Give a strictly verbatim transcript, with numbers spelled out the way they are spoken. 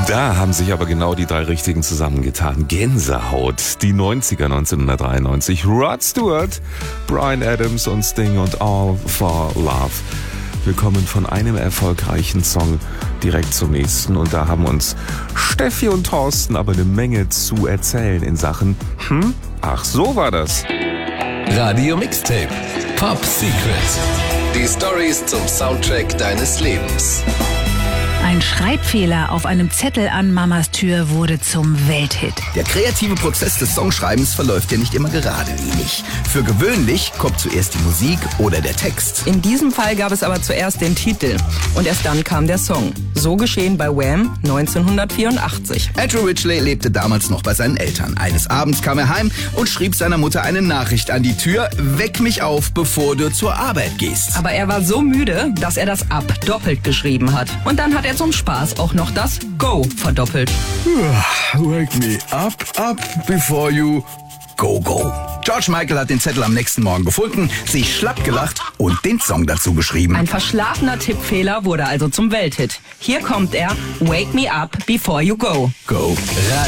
Da haben sich aber genau die drei Richtigen zusammengetan. Gänsehaut, die neunziger, neunzehnhundertdreiundneunzig, Rod Stewart, Bryan Adams und Sting und All for Love. Wir kommen von einem erfolgreichen Song direkt zum nächsten und da haben uns Steffi und Thorsten aber eine Menge zu erzählen in Sachen, hm, ach so war das. Radio Mixtape, Pop Secret. Die Storys zum Soundtrack deines Lebens. Ein Schreibfehler auf einem Zettel an Mamas Tür wurde zum Welthit. Der kreative Prozess des Songschreibens verläuft ja nicht immer geradlinig. Für gewöhnlich kommt zuerst die Musik oder der Text. In diesem Fall gab es aber zuerst den Titel und erst dann kam der Song. So geschehen bei Wham neunzehnhundertvierundachtzig. Andrew Ridgeley lebte damals noch bei seinen Eltern. Eines Abends kam er heim und schrieb seiner Mutter eine Nachricht an die Tür: Weck mich auf, bevor du zur Arbeit gehst. Aber er war so müde, dass er das Up doppelt geschrieben hat. Und dann hat er zum Spaß auch noch das Go verdoppelt. Wake me up, up before you go, go. George Michael hat den Zettel am nächsten Morgen gefunden, sich schlapp gelacht und den Song dazu geschrieben. Ein verschlafener Tippfehler wurde also zum Welthit. Hier kommt er, Wake me up before you go. Go.